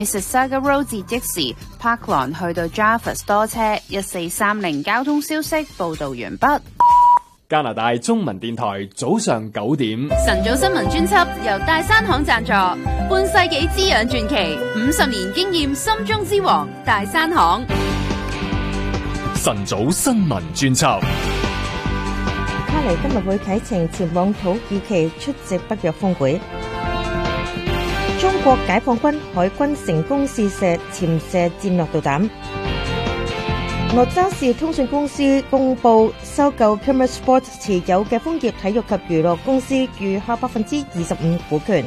Mississauga Road 至即時 Parkland 去到 Jarvis 多車1430交通消息報導完畢。 加拿大中文電台早上9點晨早新聞專輯由大山行贊助，半世紀滋養傳奇，50年經驗心中之王大山行。 晨早新聞專輯。 卡尼今日會啟程前往土耳其出席北約峰會。中國解放軍海軍成功試射潛射戰略導彈。羅渣士通訊公司公布收購 Premier Sports 持有嘅楓葉體育及娛樂公司餘下 25% 股權。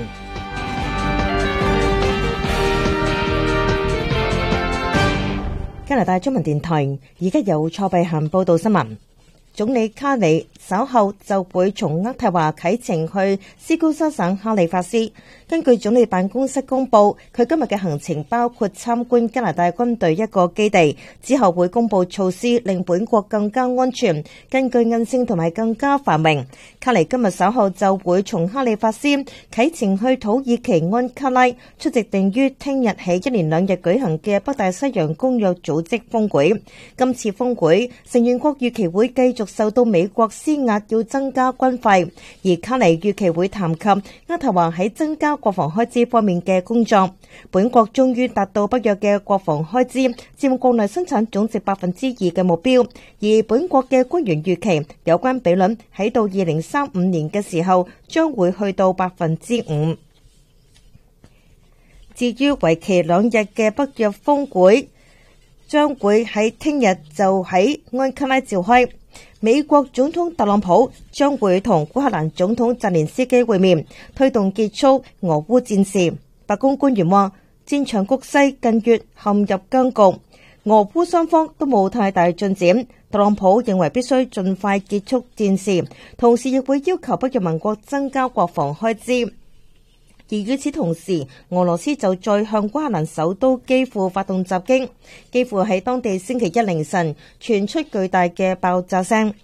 加拿大中文電台而家有錯幣函報道新聞。總理卡尼稍後就會從渥太華啟程去斯高沙省哈利法斯。根據總理辦公室公佈，佢今日嘅行程包括參觀加拿大軍隊一個基地，之後會公佈措施令本國更加安全、更具韌性同埋更加繁榮。卡尼今日稍後就會從哈利法斯啟程去土耳其安卡拉，出席定於聽日起1連2日舉行嘅北大西洋公約組織峰會。今次峰會成員國預期會繼續受到美國施壓要增加軍費，而卡尼預期會談及渥太華喺增加國防開支方面嘅工作。本國終於達到北約嘅國防開支佔國內生產總值 2% 嘅目標，而本國嘅官員預期有關比率喺到2035年嘅時候將會去到 5%。至於為期2日嘅北約峰會將會喺聽日就喺安卡拉召開。美國總統特朗普將會同烏克蘭總統澤連斯基會面，推動結束俄烏戰事。白宮官員話，戰場局勢近月陷入僵局，俄烏雙方都冇太大進展。特朗普認為必須盡快結束戰事，同時亦會要求北約盟國增加國防開支。而與此同時，俄羅斯就再向烏克蘭首都基輔發動襲擊，幾乎喺當地星期一凌晨傳出巨大嘅爆炸聲。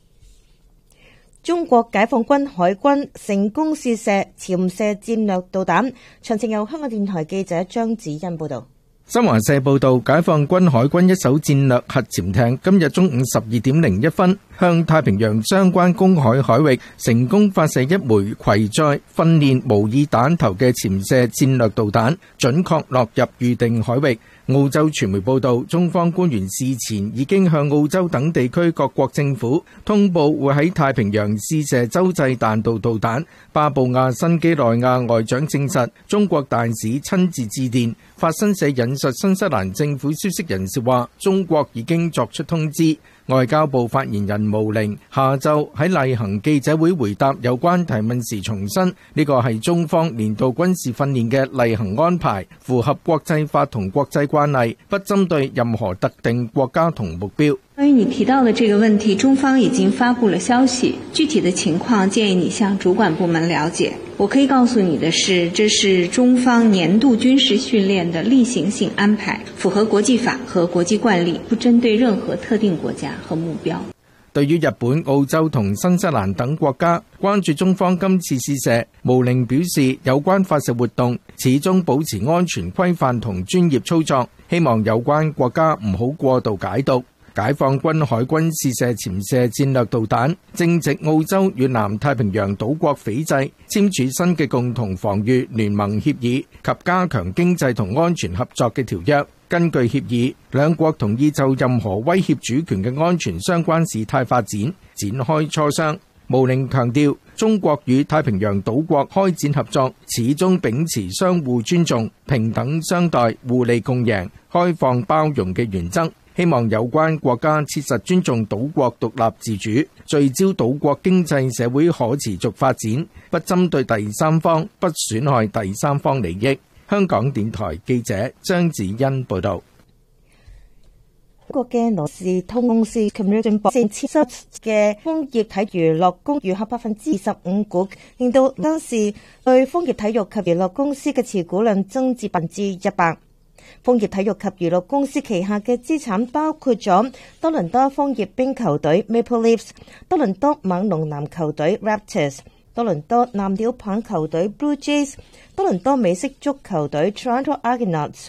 中國解放軍海軍成功試射潛射戰略導彈，詳情由香港電台記者張子欣報道。 新華社報道，解放軍海軍一艘戰略核潛艇今日中午12點01分向太平洋相關公海海域成功發射一枚攜載訓練模擬彈頭嘅潛射戰略導彈，準確落入預定海域。澳洲傳媒報道，中方官員事前已經向澳洲等地區各國政府通報會喺太平洋試射洲際彈道導彈。巴布亞新幾內亞外長證實，中國大使親自致電。法新社引述新西蘭政府消息人士話，中國已經作出通知。外交部發言人毛寧下晝喺例行記者會回答有關提問時重申，呢個係中方年度軍事訓練嘅例行安排，符合國際法同國際慣例，不針對任何特定國家同目標。 關於你提到的這個問題，中方已經發布了消息，具體的情況建議你向主管部門了解。我可以告訴你的是，這是中方年度軍事訓練的例行性安排，符合國際法和國際慣例，不針對任何特定國家和目標。 對於日本、澳洲同新西蘭等國家關注中方今次試射，毛寧表示有關發射活動始終保持安全規範同專業操作，希望有關國家唔好過度解讀。解放軍海軍試射潛射戰略導彈，正值澳洲與南太平洋島國斐濟簽署新嘅共同防禦聯盟協議及加強經濟同安全合作嘅條約。根據協議，兩國同意就任何威脅主權嘅安全相關事態發展展開磋商。毛寧強調，中國與太平洋島國開展合作，始終秉持相互尊重、平等相待、互利共贏、開放包容嘅原則。希望有關國家切實尊重島國獨立自主，聚焦島國經濟社會可持續發展，不針對第三方，不損害第三方利益。香港電台記者張子欣報道。 中國嘅羅氏通公司 Communication 簽收嘅楓葉體娛樂公餘下 25% 股，令到當時對楓葉體育及娛樂公司嘅持股量增至 100%。楓葉體育及娛樂公司旗下嘅資產包括咗多倫多楓葉冰球隊 Maple Leafs、多倫多猛龍籃球隊 Raptors、 多倫多藍鳥棒球隊 Blue Jays、多倫多美式足球隊 Toronto Argonauts